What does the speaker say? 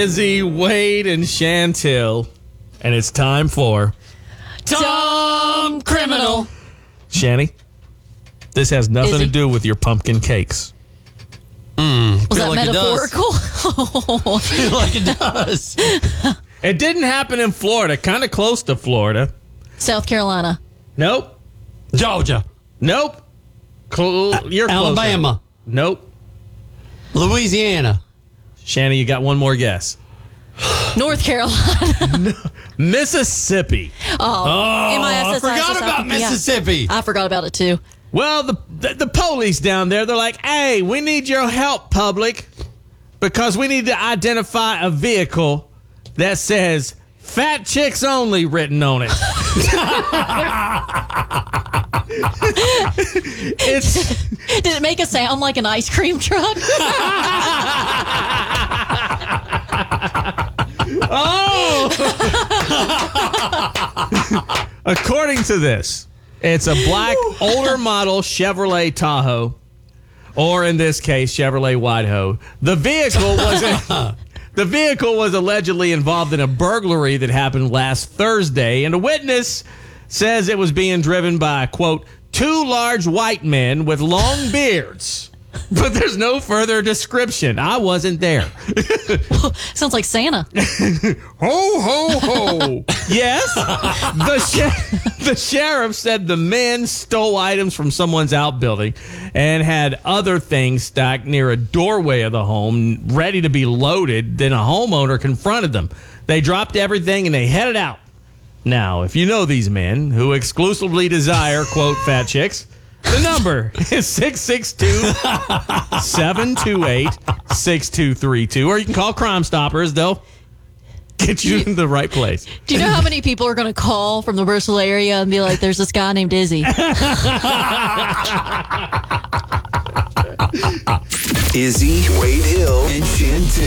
Izzy, Wade, and Chantil. And it's time for Dumb Criminal. Shanny, this has nothing Izzy? to do with your pumpkin cakes. Was that like it does. metaphorical? Feel like it does. It didn't happen in Florida, kind of close to Florida. South Carolina. Nope. Georgia. Nope. You're closer. Alabama. Nope. Louisiana. Shanny, you got one more guess. North Carolina. Mississippi. I forgot about Mississippi. I forgot about it too. Well, the police down there, they're like, hey, we need your help, public, because we need to identify a vehicle that says Fat Chicks Only written on it. Did it make a sound like an ice cream truck? According to this, it's a black, older model Chevrolet Tahoe, or in this case, Chevrolet Whitehoe. The vehicle was allegedly involved in a burglary that happened last Thursday, and a witness says it was being driven by, quote, two large white men with long beards. But there's no further description. I wasn't there. Sounds like Santa. Ho, ho, ho. Yes. The sheriff said the men stole items from someone's outbuilding and had other things stacked near a doorway of the home ready to be loaded. Then a homeowner confronted them. They dropped everything and they headed out. Now, if you know these men who exclusively desire, quote, fat chicks, the number is 662-728-6232. Or you can call Crime Stoppers. They'll get you in the right place. Do you know how many people are going to call from the Bristol area and be like, there's this guy named Izzy? Izzy, Wade Hill, and Chantil.